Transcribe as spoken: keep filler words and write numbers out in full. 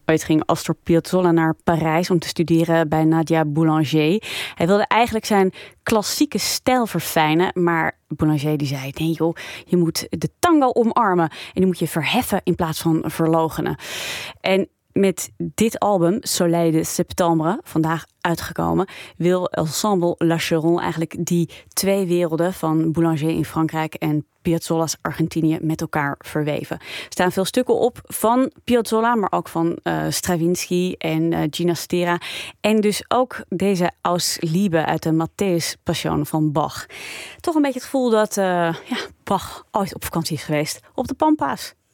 Ooit ging Astor Piazzolla naar Parijs om te studeren bij Nadia Boulanger. Hij wilde eigenlijk zijn klassieke stijl verfijnen, maar Boulanger die zei, nee joh, je moet de tango omarmen en die moet je verheffen in plaats van verloochenen. En met dit album, Soleil de Septembre, vandaag uitgekomen, wil Ensemble La Charonne eigenlijk die twee werelden van Boulanger in Frankrijk en Piazzolla's Argentinië met elkaar verweven. Er staan veel stukken op van Piazzolla, maar ook van uh, Stravinsky en uh, Ginastera. En dus ook deze Aus Liebe uit de Matthäus Passion van Bach. Toch een beetje het gevoel dat uh, ja, Bach ooit op vakantie is geweest op de Pampa's.